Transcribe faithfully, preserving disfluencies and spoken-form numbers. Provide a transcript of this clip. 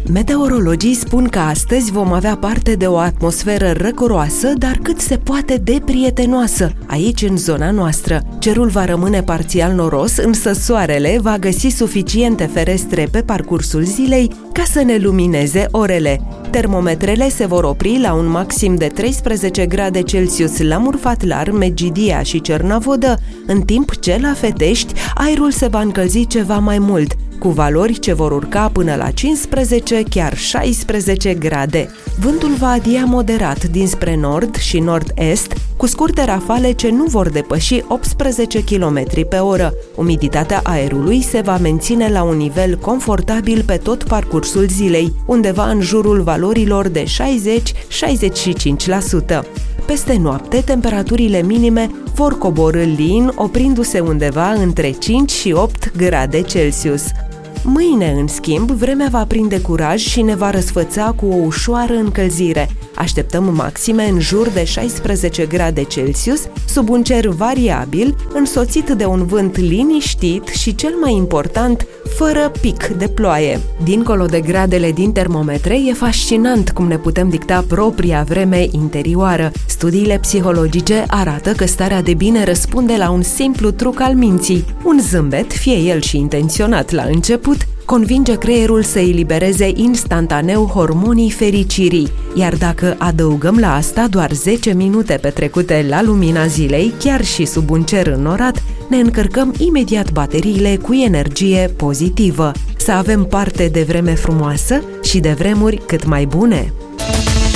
Meteorologii spun că astăzi vom avea parte de o atmosferă răcoroasă, dar cât se poate de prietenoasă, aici în zona noastră. Cerul va rămâne parțial noros, însă soarele va găsi suficiente ferestre pe parcursul zilei ca să ne lumineze orele. Termometrele se vor opri la un maxim de treisprezece grade Celsius la Murfatlar, Medgidia și Cernavodă, în timp ce la Fetești aerul se va încălzi ceva mai mult, cu valori ce vor urca până la cincisprezece, chiar șaisprezece grade. Vântul va adia moderat dinspre nord și nord-est, cu scurte rafale ce nu vor depăși optsprezece kilometri pe oră. Umiditatea aerului se va menține la un nivel confortabil pe tot parcursul zilei, undeva în jurul valorilor de șaizeci la șaizeci și cinci la sută. Peste noapte, temperaturile minime vor coborî lin, oprindu-se undeva între cinci și opt grade Celsius. Mâine, în schimb, vremea va prinde curaj și ne va răsfăța cu o ușoară încălzire. Așteptăm maxime în jur de șaisprezece grade Celsius, sub un cer variabil, însoțit de un vânt liniștit și, cel mai important, fără pic de ploaie. Dincolo de gradele din termometre, e fascinant cum ne putem dicta propria vreme interioară. Studiile psihologice arată că starea de bine răspunde la un simplu truc al minții. Un zâmbet, fie el și intenționat la început, convinge creierul să elibereze instantaneu hormonii fericirii, iar dacă adăugăm la asta doar zece minute petrecute la lumina zilei, chiar și sub un cer înnorat, ne încărcăm imediat bateriile cu energie pozitivă. Să avem parte de vreme frumoasă și de vremuri cât mai bune!